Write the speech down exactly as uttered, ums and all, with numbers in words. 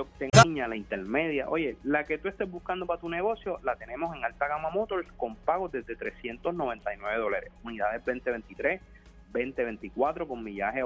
tenga la intermedia. Oye, la que tú estés buscando para tu negocio, la tenemos en Alta Gama Motors con pagos desde trescientos noventa y nueve dólares. Unidades veinte veintitrés, veinte veinticuatro con millaje